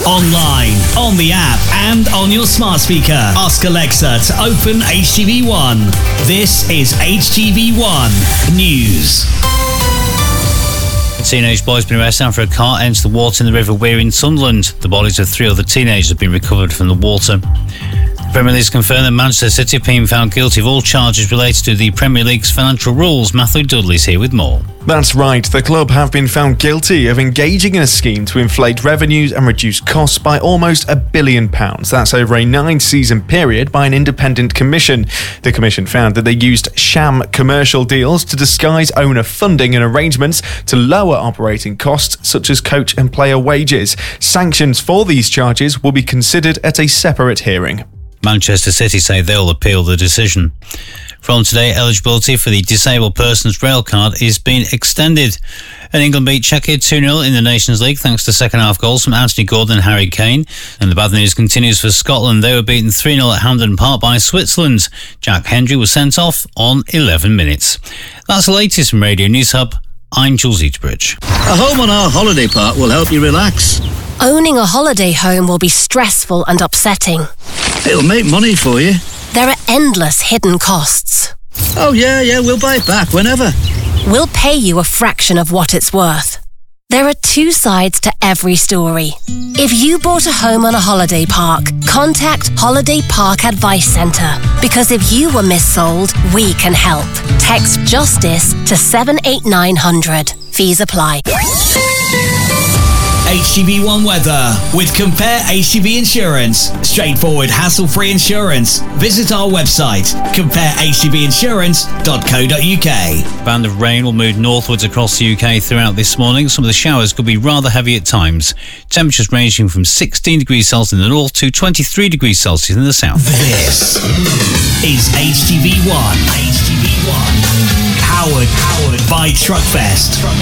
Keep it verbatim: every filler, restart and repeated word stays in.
Online, on the app, and on your smart speaker. Ask Alexa to open H T V one. This is H T V one News. A teenage boy has been arrested after a car entered the water in the River Wear in Sunderland. The bodies of three other teenagers have been recovered from the water. Premier League's confirmed that Manchester City have been found guilty of all charges related to the Premier League's financial rules. Matthew Dudley's here with more. That's right, the club have been found guilty of engaging in a scheme to inflate revenues and reduce costs by almost a billion pounds. That's over a nine-season period by an independent commission. The commission found that they used sham commercial deals to disguise owner funding and arrangements to lower operating costs such as coach and player wages. Sanctions for these charges will be considered at a separate hearing. Manchester City say they'll appeal the decision. From today, eligibility for the disabled person's rail card is being extended. And England beat Czechia two nil in the Nations League thanks to second-half goals from Anthony Gordon and Harry Kane. And the bad news continues for Scotland. They were beaten three nil at Hampden Park by Switzerland. Jack Hendry was sent off on eleven minutes. That's the latest from Radio News Hub. I'm Jules Eatbridge. A home on our holiday park will help you relax. Owning a holiday home will be stressful and upsetting. It'll make money for you. There are endless hidden costs. Oh yeah, yeah, we'll buy it back whenever. We'll pay you a fraction of what it's worth. There are two sides to every story. If you bought a home on a holiday park, contact Holiday Park Advice Centre. Because if you were missold, we can help. Text JUSTICE to seven eight nine hundred. Fees apply. H T V one weather with Compare H T V Insurance. Straightforward, hassle-free insurance. Visit our website, compare h t v insurance dot co dot u k. A band of rain will move northwards across the U K throughout this morning. Some of the showers could be rather heavy at times. Temperatures ranging from sixteen degrees Celsius in the north to twenty-three degrees Celsius in the south. This is H T V one. H T V one. Powered, powered by Truckfest.